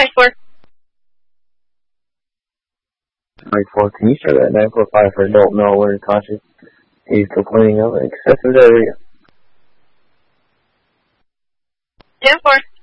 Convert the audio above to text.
9-4. 9-4, can you start that 945 for adult male aware conscious? He's complaining of excessive diarrhea. 10-4.